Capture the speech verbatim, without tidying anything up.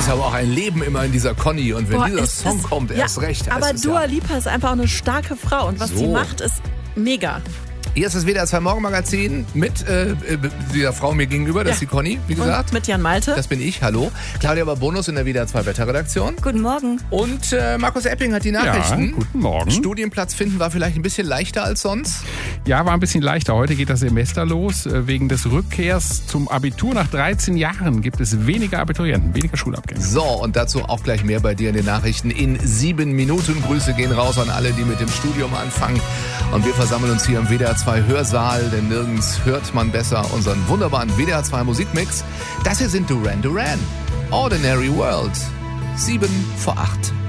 ist aber auch ein Leben immer in dieser Conny. Und wenn Boah, dieser es Song ist- kommt, ja, erst recht. Aber Es ist Dua ja, Lipa ist einfach auch eine starke Frau. Und was So. sie macht, ist mega. Hier ist das W D R zwei Morgenmagazin mit äh, dieser Frau mir gegenüber, das Ja. ist die Conny, wie gesagt. Und mit Jan Malte. Das bin ich, hallo. Claudia Bonus in der W D R zwei Wetterredaktion. Guten Morgen. Und äh, Markus Epping hat die Nachrichten. Ja, guten Morgen. Studienplatz finden war vielleicht ein bisschen leichter als sonst. Ja, war ein bisschen leichter. Heute geht das Semester los. Wegen des Rückkehrs zum Abitur nach dreizehn Jahren gibt es weniger Abiturienten, weniger Schulabgänger. So, und dazu auch gleich mehr bei dir in den Nachrichten in sieben Minuten. Grüße gehen raus an alle, die mit dem Studium anfangen. Und wir versammeln uns hier im W D R zwei Hörsaal, denn nirgends hört man besser unseren wunderbaren W D R zwei Musikmix. Das hier sind Duran Duran. Ordinary World. Sieben vor acht.